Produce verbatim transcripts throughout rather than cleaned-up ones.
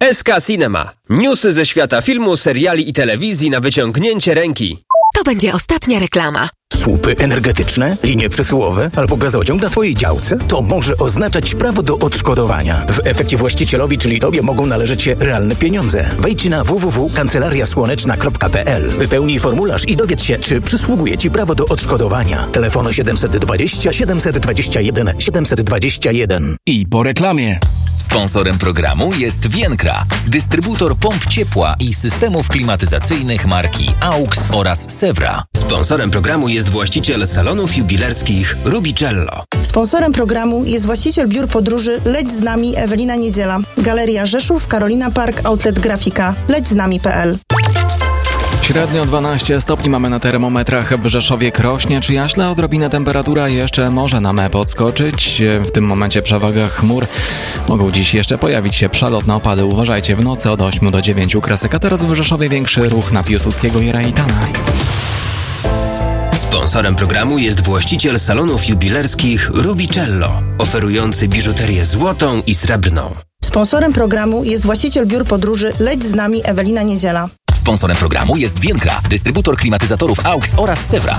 S K Cinema. Newsy ze świata filmu, seriali i telewizji na wyciągnięcie ręki. To będzie ostatnia reklama. Słupy energetyczne, linie przesyłowe albo gazociąg na Twojej działce? To może oznaczać prawo do odszkodowania. W efekcie właścicielowi, czyli Tobie, mogą należeć się realne pieniądze. Wejdź na w w w kropka kancelaria słoneczna kropka p l. Wypełnij formularz i dowiedz się, czy przysługuje Ci prawo do odszkodowania. Telefon siedemset dwadzieścia siedemset dwadzieścia jeden siedemset dwadzieścia jeden. I po reklamie. Sponsorem programu jest Vienkra, dystrybutor pomp ciepła i systemów klimatyzacyjnych marki AUX oraz Sewra. Sponsorem programu jest właściciel salonów jubilerskich Rubicello. Sponsorem programu jest właściciel biur podróży Leć z nami Ewelina Niedziela. Galeria Rzeszów, Carolina Park, Outlet Grafika. leć z nami kropka p l. Średnio dwanaście stopni mamy na termometrach w Rzeszowie, Krośnie czy Jaśle. Odrobinę temperatura jeszcze może nam podskoczyć. W tym momencie przewaga chmur. Mogą dziś jeszcze pojawić się przelotne opady. Uważajcie w nocy od ośmiu do dziewięciu kresek. A teraz w Rzeszowie większy ruch na Piłsudskiego i Rejtana. Sponsorem programu jest właściciel salonów jubilerskich Rubicello, oferujący biżuterię złotą i srebrną. Sponsorem programu jest właściciel biur podróży Leć z nami Ewelina Niedziela. Sponsorem programu jest Vienkra, dystrybutor klimatyzatorów AUX oraz Sewra.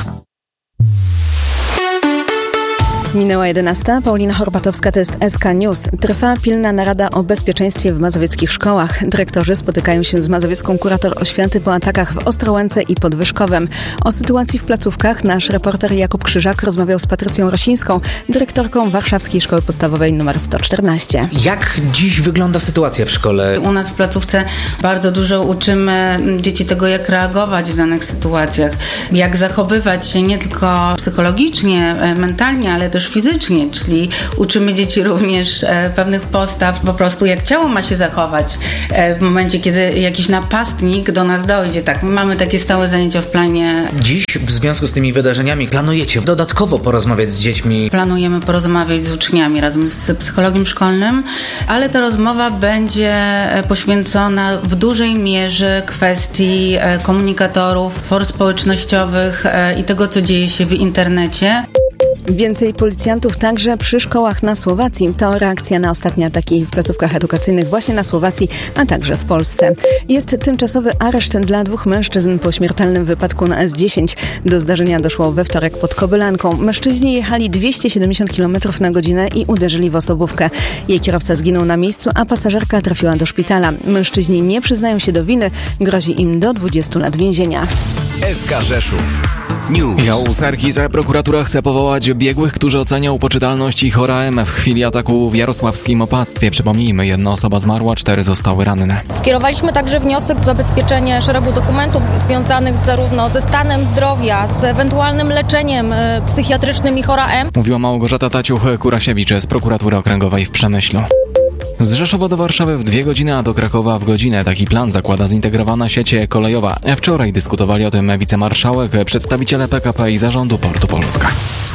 Minęła jedenasta. Paulina Horbatowska, to jest S K News. Trwa pilna narada o bezpieczeństwie w mazowieckich szkołach. Dyrektorzy spotykają się z mazowiecką kurator oświaty po atakach w Ostrołęce i Podwyżkowem. O sytuacji w placówkach nasz reporter Jakub Krzyżak rozmawiał z Patrycją Rosińską, dyrektorką Warszawskiej Szkoły Podstawowej nr sto czternaście. Jak dziś wygląda sytuacja w szkole? U nas w placówce bardzo dużo uczymy dzieci tego, jak reagować w danych sytuacjach, jak zachowywać się nie tylko psychologicznie, mentalnie, ale też fizycznie, czyli uczymy dzieci również e, pewnych postaw, po prostu jak ciało ma się zachować e, w momencie, kiedy jakiś napastnik do nas dojdzie. Tak, my mamy takie stałe zajęcia w planie. Dziś w związku z tymi wydarzeniami planujecie dodatkowo porozmawiać z dziećmi? Planujemy porozmawiać z uczniami razem z psychologiem szkolnym, ale ta rozmowa będzie poświęcona w dużej mierze kwestii e, komunikatorów, for społecznościowych e, i tego, co dzieje się w internecie. Więcej policjantów także przy szkołach na Słowacji. To reakcja na ostatnie ataki w placówkach edukacyjnych właśnie na Słowacji, a także w Polsce. Jest tymczasowy areszt dla dwóch mężczyzn po śmiertelnym wypadku na S dziesięć. Do zdarzenia doszło we wtorek pod Kobylanką. Mężczyźni jechali dwieście siedemdziesiąt kilometrów na godzinę i uderzyli w osobówkę. Jej kierowca zginął na miejscu, a pasażerka trafiła do szpitala. Mężczyźni nie przyznają się do winy. Grozi im do dwudziestu lat więzienia. S K Rzeszów News. Jałusarkiza prokuratura chce powołać biegłych, którzy ocenią poczytalność ich O R A M w chwili ataku w jarosławskim opactwie. Przypomnijmy, jedna osoba zmarła, cztery zostały ranne. Skierowaliśmy także wniosek o zabezpieczenie szeregu dokumentów związanych zarówno ze stanem zdrowia, z ewentualnym leczeniem psychiatrycznym ich O R A M. Mówiła Małgorzata Taciuch-Kurasiewicz z prokuratury okręgowej w Przemyślu. Z Rzeszowa do Warszawy w dwie godziny, a do Krakowa w godzinę. Taki plan zakłada zintegrowana sieć kolejowa. Wczoraj dyskutowali o tym wicemarszałek, przedstawiciele P K P i zarządu Portu Polska.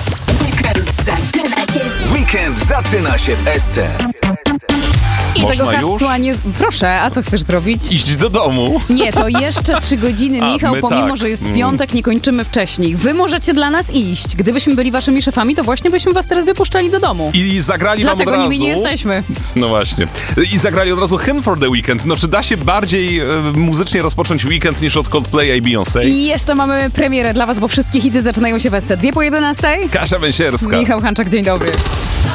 Weekend zaczyna się w S C. I Można tego hasła już? nie... Proszę, a co chcesz zrobić? Iść do domu. Nie, to jeszcze trzy godziny, A, Michał, my pomimo, tak. że jest Mm. piątek, nie kończymy wcześniej. Wy możecie dla nas iść. Gdybyśmy byli waszymi szefami, to właśnie byśmy was teraz wypuszczali do domu. I zagrali wam od Dlatego razu... nimi nie jesteśmy. No właśnie. I zagrali od razu Hymn for the Weekend. No czy da się bardziej e, muzycznie rozpocząć weekend niż od Coldplaya i Beyoncé? I jeszcze mamy premierę dla was, bo wszystkie hity zaczynają się w S C. Dwie po jedenastej. Kasia Węsierska. Michał Hanczak, dzień dobry.